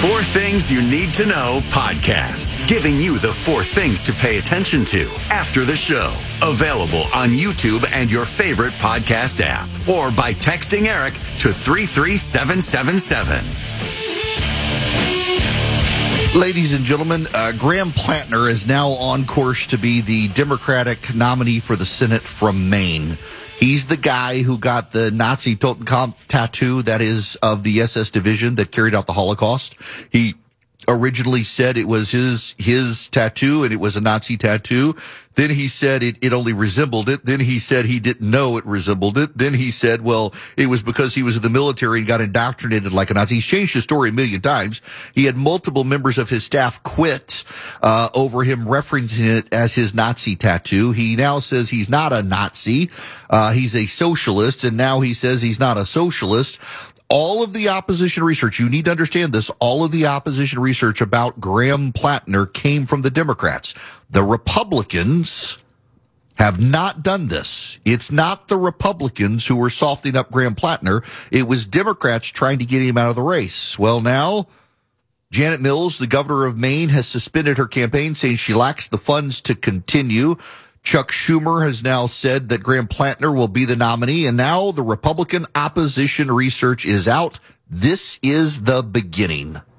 Four Things You Need to Know podcast, giving you the four things to pay attention to after the show. Available on YouTube and your favorite podcast app, or by texting Eric to 33777. Ladies and gentlemen, Graham Plantner is now on course to be the Democratic nominee for the Senate from Maine. He's the guy who got the Nazi Totenkopf tattoo, that is, of the SS division that carried out the Holocaust. He originally said it was his tattoo and it was a Nazi tattoo. Then he said it only resembled it. Then he said he didn't know it resembled it. Then he said, well, it was because he was in the military and got indoctrinated like a Nazi. He's changed his story a million times. He had multiple members of his staff quit over him referencing it as his Nazi tattoo. He now says he's not a Nazi. He's a socialist, and now he says he's not a socialist. All of the opposition research, you need to understand this, all of the opposition research about Graham Plantner came from the Democrats. The Republicans have not done this. It's not the Republicans who were softening up Graham Plantner. It was Democrats trying to get him out of the race. Well, now, Janet Mills, the governor of Maine, has suspended her campaign, saying she lacks the funds to continue. Chuck Schumer has now said that Graham Plantner will be the nominee, and now the Republican opposition research is out. This is the beginning.